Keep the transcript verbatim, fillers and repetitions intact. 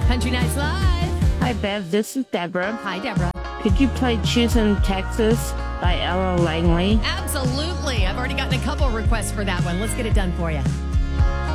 Country Nights Live. Hi, Bev. This is Deborah. Hi, Deborah. Could you play Choosing Texas by Ella Langley? Absolutely. I've already gotten a couple requests for that one. Let's get it done for you.